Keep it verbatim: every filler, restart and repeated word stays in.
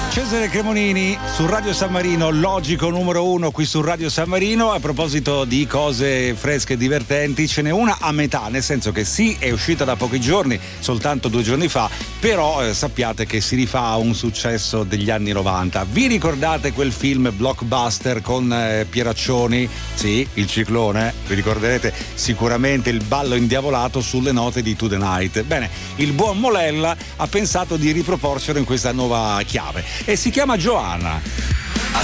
Cesare Cremonini su Radio San Marino, logico numero uno qui su Radio San Marino. A proposito di cose fresche e divertenti, ce n'è una a metà, nel senso che sì, è uscita da pochi giorni, soltanto due giorni fa, però eh, sappiate che si rifà a un successo degli anni novanta. Vi ricordate quel film blockbuster con eh, Pieraccioni? Sì, il ciclone, vi ricorderete sicuramente il ballo indiavolato sulle note di To The Night. Bene, il buon Molella ha pensato di riproporcelo in questa nuova chiave e si chiama Joanna.